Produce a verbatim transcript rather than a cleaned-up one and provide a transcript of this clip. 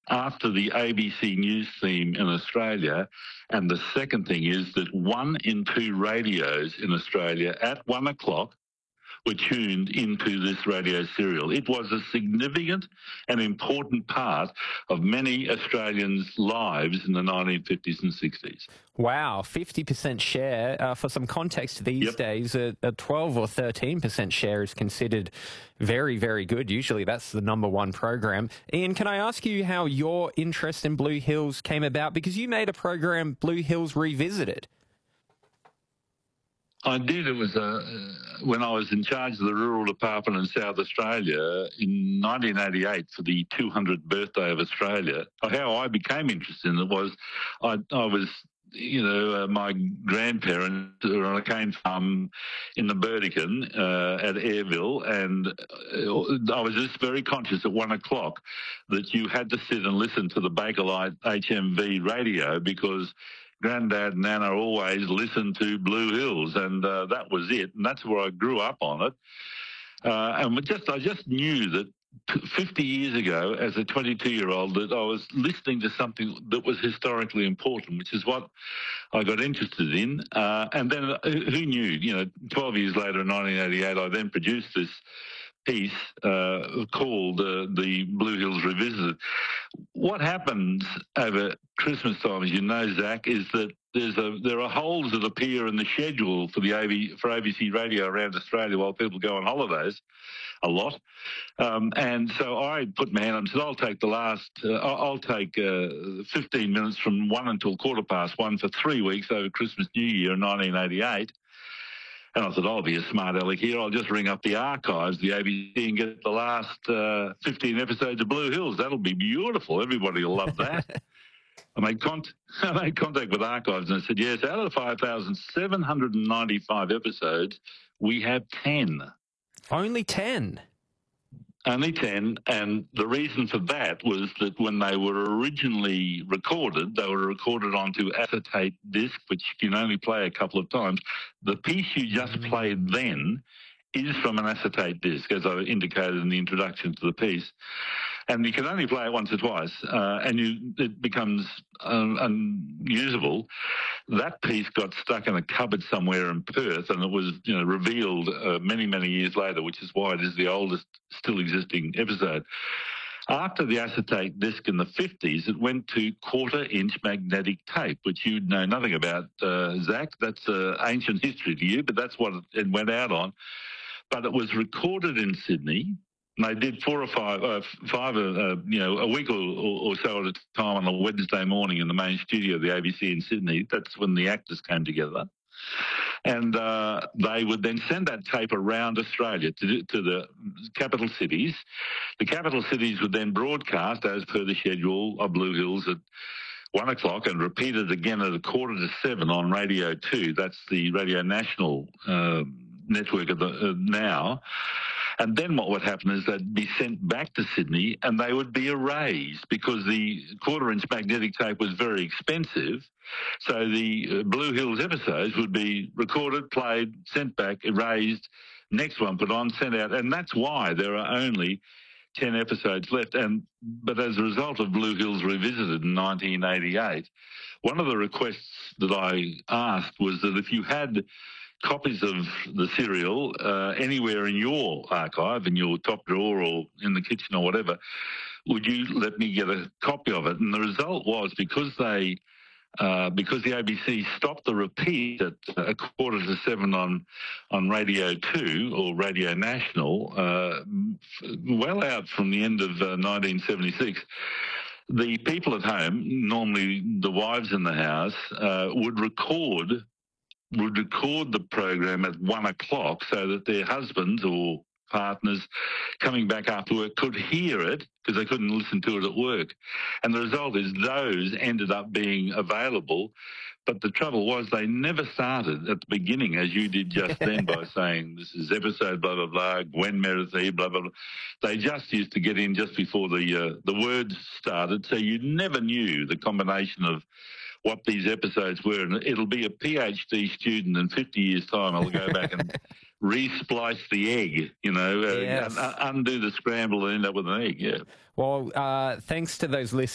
after the A B C News theme in Australia. And the second thing is that one in two radios in Australia at one o'clock were tuned into this radio serial. It was a significant and important part of many Australians' lives in the nineteen fifties and sixties. Wow, fifty percent share. Uh, for some context, these Yep. days, a, a twelve or thirteen percent share is considered very, very good. Usually that's the number one program. Ian, can I ask you how your interest in Blue Hills came about? Because you made a program, Blue Hills Revisited. I did. It was uh, when I was in charge of the Rural Department in South Australia in nineteen eighty-eight for the two hundredth birthday of Australia. How I became interested in it was I, I was, you know, uh, my grandparents were on a cane farm in the Burdekin uh, at Airville, and uh, I was just very conscious at one o'clock that you had to sit and listen to the Bakelite H M V radio because Grandad and Nana always listened to Blue Hills, and uh, that was it. And that's where I grew up on it. Uh, and just I just knew that fifty years ago, as a twenty-two-year-old, that I was listening to something that was historically important, which is what I got interested in. Uh, and then uh, who knew? You know, twelve years later, in nineteen eighty-eight, I then produced this piece uh, called uh, the Blue Hills Revisited. What happens over Christmas time, as you know, Zach, is that there's a there are holes that appear in the schedule for the A B, for A B C Radio around Australia while people go on holidays, a lot. Um, and so I put my hand up and said, I'll take the last, uh, I'll I'll take uh, fifteen minutes from one until quarter past one for three weeks over Christmas, New Year in nineteen eighty-eight. And I thought, I'll be a smart aleck here. I'll just ring up the archives, the A B C, and get the last uh, fifteen episodes of Blue Hills. That'll be beautiful. Everybody will love that. I made, con- I made contact with archives and I said, yes, out of the five thousand seven hundred ninety-five episodes, we have ten. Only ten? Only ten, and the reason for that was that when they were originally recorded, they were recorded onto acetate disc, which you can only play a couple of times. The piece you just played then is from an acetate disc, as I indicated in the introduction to the piece. And you can only play it once or twice, uh, and you, it becomes um, unusable. That piece got stuck in a cupboard somewhere in Perth, and it was, you know, revealed uh, many, many years later, which is why it is the oldest still existing episode. After the acetate disc in the fifties, it went to quarter-inch magnetic tape, which you'd know nothing about, uh, Zach. That's uh, ancient history to you, but that's what it went out on. But it was recorded in Sydney. And they did four or five, uh, five, uh, you know, a week or, or so at a time on a Wednesday morning in the main studio of the A B C in Sydney. That's when the actors came together. And uh, they would then send that tape around Australia to, to the capital cities. The capital cities would then broadcast, as per the schedule of Blue Hills, at one o'clock and repeated again at a quarter to seven on Radio two. That's the Radio National uh, network of the, uh, now. And then what would happen is they'd be sent back to Sydney and they would be erased because the quarter-inch magnetic tape was very expensive. So the uh, Blue Hills episodes would be recorded, played, sent back, erased, next one put on, sent out. And that's why there are only ten episodes left. And but as a result of Blue Hills Revisited in nineteen eighty-eight, one of the requests that I asked was that if you had copies of the serial uh, anywhere in your archive, in your top drawer or in the kitchen or whatever, would you let me get a copy of it? And the result was, because they, uh, because the A B C stopped the repeat at a quarter to seven on on Radio two or Radio National, uh, well out from the end of uh, nineteen seventy-six, the people at home, normally the wives in the house, uh, would record would record the program at one o'clock so that their husbands or partners coming back after work could hear it because they couldn't listen to it at work. And the result is those ended up being available. But the trouble was they never started at the beginning, as you did just then, by saying this is episode blah, blah, blah, Gwen Merethy, blah, blah, blah. They just used to get in just before the uh, the words started, so you never knew the combination of what these episodes were. And it'll be a PhD student in fifty years' time. I'll go back and re-splice the egg, you know, uh, Yes. un- undo the scramble and end up with an egg, yeah. Well, uh, thanks to those listeners